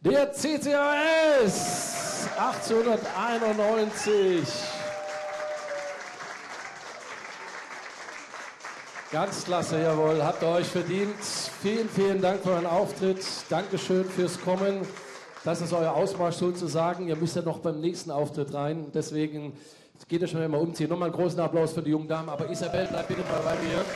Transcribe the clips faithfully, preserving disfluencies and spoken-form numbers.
Der C C A S achtzehnhunderteinundneunzig. Ganz klasse, jawohl, habt ihr euch verdient. Vielen, vielen Dank für euren Auftritt. Dankeschön fürs Kommen. Das ist euer Ausmarsch sozusagen. Ihr müsst ja noch beim nächsten Auftritt rein. Deswegen geht ihr schon mal umziehen. Nochmal einen großen Applaus für die jungen Damen. Aber Isabel, bleib bitte mal bei mir.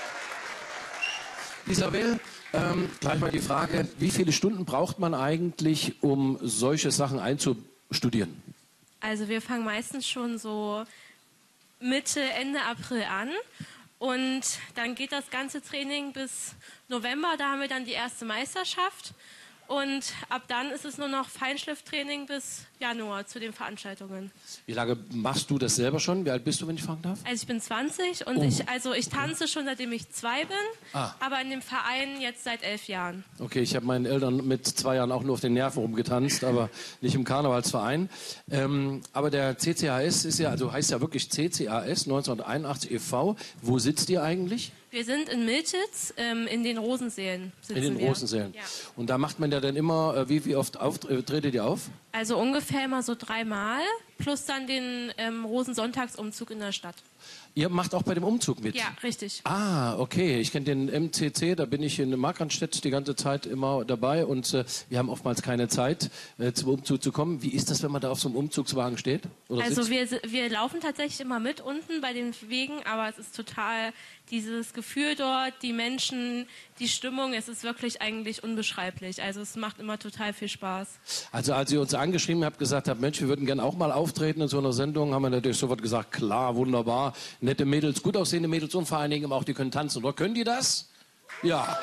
Isabel, ähm, gleich mal die Frage, wie viele Stunden braucht man eigentlich, um solche Sachen einzustudieren? Also wir fangen meistens schon so Mitte, Ende April an. Und dann geht das ganze Training bis November, da haben wir dann die erste Meisterschaft. Und ab dann ist es nur noch Feinschlifftraining bis Januar zu den Veranstaltungen. Wie lange machst du das selber schon? Wie alt bist du, wenn ich fragen darf? Also ich bin zwanzig und oh. ich, also ich tanze schon seitdem ich zwei bin, ah. aber in dem Verein jetzt seit elf Jahren. Okay, ich habe meinen Eltern mit zwei Jahren auch nur auf den Nerven rumgetanzt, aber nicht im Karnevalsverein. Ähm, aber der C C A S ist ja, also heißt ja wirklich C C A S neunzehnhunderteinundachtzig e V. Wo sitzt ihr eigentlich? Wir sind in Milchitz, ähm, in den Rosensälen sitzen In den wir. Rosensälen. Ja. Und da macht man ja dann immer, äh, wie, wie oft auf, äh, tretet ihr auf? Also ungefähr immer so dreimal, plus dann den ähm, Rosensonntagsumzug in der Stadt. Ihr macht auch bei dem Umzug mit? Ja, richtig. Ah, okay. Ich kenne den M C C, da bin ich in Markranstädt die ganze Zeit immer dabei und äh, wir haben oftmals keine Zeit, äh, zum Umzug zu kommen. Wie ist das, wenn man da auf so einem Umzugswagen steht? Oder also sitzt? wir, wir laufen tatsächlich immer mit unten bei den Wegen, aber es ist total dieses Gefühl dort, die Menschen, die Stimmung, es ist wirklich eigentlich unbeschreiblich. Also es macht immer total viel Spaß. Also als ihr uns angeschrieben habt, gesagt habt, Mensch, wir würden gerne auch mal auftreten in so einer Sendung, haben wir natürlich sofort gesagt, klar, wunderbar, nette Mädels, gut aussehende Mädels und vor allen Dingen auch, die können tanzen, oder? Können die das? Ja.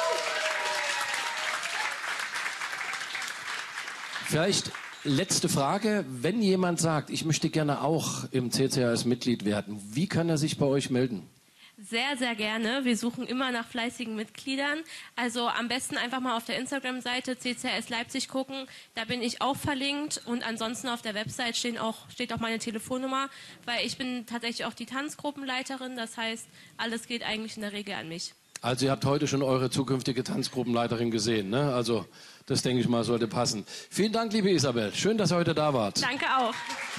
Vielleicht letzte Frage, wenn jemand sagt, ich möchte gerne auch im C C A S Mitglied werden, wie kann er sich bei euch melden? Sehr, sehr gerne. Wir suchen immer nach fleißigen Mitgliedern. Also am besten einfach mal auf der Instagram-Seite C C A S Leipzig gucken. Da bin ich auch verlinkt. Und ansonsten auf der Website stehen auch, steht auch meine Telefonnummer, weil ich bin tatsächlich auch die Tanzgruppenleiterin. Das heißt, alles geht eigentlich in der Regel an mich. Also ihr habt heute schon eure zukünftige Tanzgruppenleiterin gesehen, ne? Also das denke ich mal sollte passen. Vielen Dank, liebe Isabel. Schön, dass ihr heute da wart. Danke auch.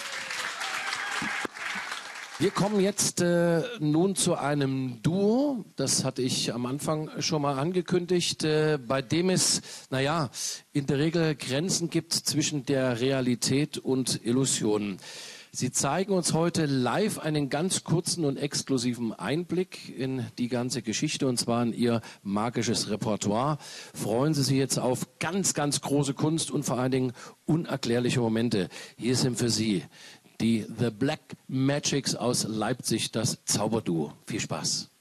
Wir kommen jetzt äh, nun zu einem Duo, das hatte ich am Anfang schon mal angekündigt, äh, bei dem es, naja, in der Regel Grenzen gibt zwischen der Realität und Illusionen. Sie zeigen uns heute live einen ganz kurzen und exklusiven Einblick in die ganze Geschichte, und zwar in ihr magisches Repertoire. Freuen Sie sich jetzt auf ganz, ganz große Kunst und vor allen Dingen unerklärliche Momente. Hier sind für Sie die The Black Magics aus Leipzig, das Zauberduo. Viel Spaß.